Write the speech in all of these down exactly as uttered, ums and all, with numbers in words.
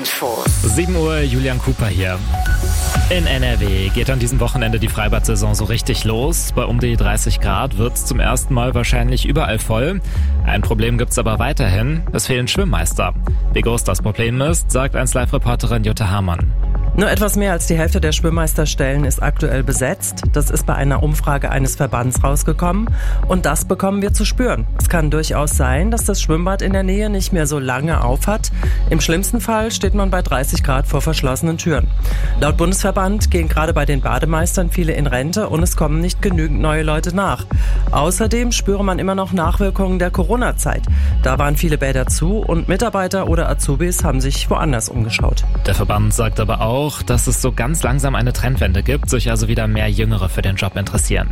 Infos. sieben Uhr, Julian Cooper hier. In N R W geht an diesem Wochenende die Freibad-Saison so richtig los. Bei um die dreißig Grad wird es zum ersten Mal wahrscheinlich überall voll. Ein Problem gibt's aber weiterhin. Es fehlen Schwimmmeister. Wie groß das Problem ist, sagt eins Live-Reporterin Jutta Hamann. Nur etwas mehr als die Hälfte der Schwimmmeisterstellen ist aktuell besetzt. Das ist bei einer Umfrage eines Verbands rausgekommen. Und das bekommen wir zu spüren. Es kann durchaus sein, dass das Schwimmbad in der Nähe nicht mehr so lange auf hat. Im schlimmsten Fall steht man bei dreißig Grad vor verschlossenen Türen. Laut Bundesverband gehen gerade bei den Bademeistern viele in Rente und es kommen nicht genügend neue Leute nach. Außerdem spüre man immer noch Nachwirkungen der Corona-Zeit. Da waren viele Bäder zu und Mitarbeiter oder Azubis haben sich woanders umgeschaut. Der Verband sagt aber auch, dass es so ganz langsam eine Trendwende gibt, sich also wieder mehr Jüngere für den Job interessieren.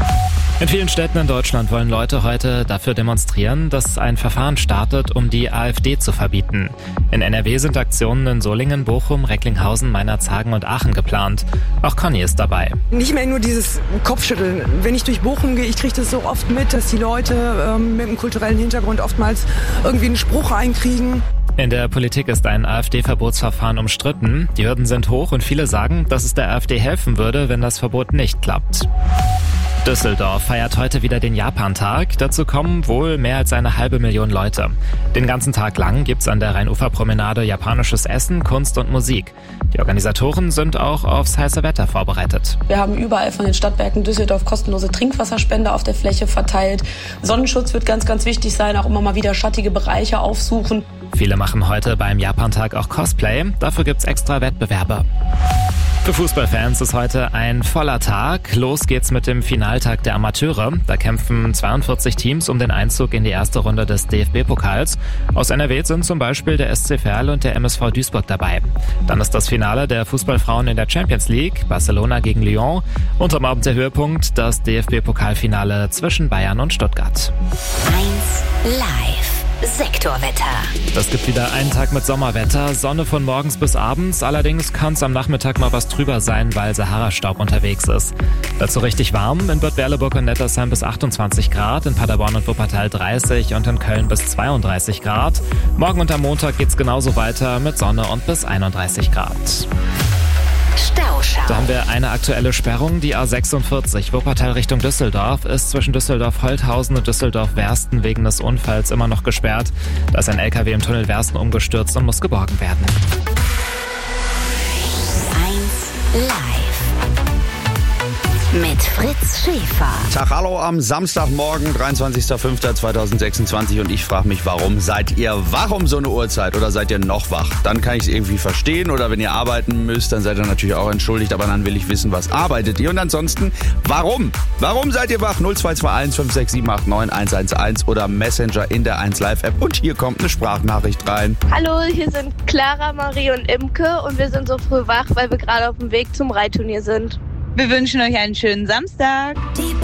In vielen Städten in Deutschland wollen Leute heute dafür demonstrieren, dass ein Verfahren startet, um die AfD zu verbieten. In N R W sind Aktionen in Solingen, Bochum, Recklinghausen, Meinerzhagen und Aachen geplant. Auch Conny ist dabei. Nicht mehr nur dieses Kopfschütteln. Wenn ich durch Bochum gehe, ich kriege das so oft mit, dass die Leute ähm, mit einem kulturellen Hintergrund oftmals irgendwie einen Spruch einkriegen. In der Politik ist ein AfD-Verbotsverfahren umstritten. Die Hürden sind hoch und viele sagen, dass es der AfD helfen würde, wenn das Verbot nicht klappt. Düsseldorf feiert heute wieder den Japantag. Dazu kommen wohl mehr als eine halbe Million Leute. Den ganzen Tag lang gibt's an der Rheinuferpromenade japanisches Essen, Kunst und Musik. Die Organisatoren sind auch aufs heiße Wetter vorbereitet. Wir haben überall von den Stadtwerken Düsseldorf kostenlose Trinkwasserspender auf der Fläche verteilt. Sonnenschutz wird ganz, ganz wichtig sein, auch immer mal wieder schattige Bereiche aufsuchen. Viele machen heute beim Japantag auch Cosplay. Dafür gibt's extra Wettbewerbe. Für Fußballfans ist heute ein voller Tag. Los geht's mit dem Finaltag der Amateure. Da kämpfen zweiundvierzig Teams um den Einzug in die erste Runde des D F B-Pokals. Aus N R W sind zum Beispiel der S C Verl und der M S V Duisburg dabei. Dann ist das Finale der Fußballfrauen in der Champions League, Barcelona gegen Lyon. Und am Abend der Höhepunkt, das D F B-Pokalfinale zwischen Bayern und Stuttgart. eins Live. Sektorwetter. Es gibt wieder einen Tag mit Sommerwetter, Sonne von morgens bis abends. Allerdings kann es am Nachmittag mal was drüber sein, weil Sahara-Staub unterwegs ist. Dazu richtig warm, in Bad Berleburg und Nettersheim bis achtundzwanzig Grad, in Paderborn und Wuppertal dreißig und in Köln bis zweiunddreißig Grad. Morgen und am Montag geht's genauso weiter mit Sonne und bis einunddreißig Grad. Stauschau. Da haben wir eine aktuelle Sperrung. Die A sechsundvierzig Wuppertal Richtung Düsseldorf ist zwischen Düsseldorf-Holthausen und Düsseldorf-Wersten wegen des Unfalls immer noch gesperrt. Da ist ein L K W im Tunnel Wersten umgestürzt und muss geborgen werden. eins Live. Mit Fritz Schäfer. Tag, hallo am Samstagmorgen, dreiundzwanzigster fünfter zweitausendsechsundzwanzig und ich frage mich, warum seid ihr wach um so eine Uhrzeit oder seid ihr noch wach? Dann kann ich es irgendwie verstehen oder wenn ihr arbeiten müsst, dann seid ihr natürlich auch entschuldigt, aber dann will ich wissen, was arbeitet ihr und ansonsten, warum? Warum seid ihr wach? null zwei zwei eins fünf sechs sieben acht neun eins eins eins oder Messenger in der eins Live App und hier kommt eine Sprachnachricht rein. Hallo, hier sind Clara, Marie und Imke und wir sind so früh wach, weil wir gerade auf dem Weg zum Reitturnier sind. Wir wünschen euch einen schönen Samstag. Die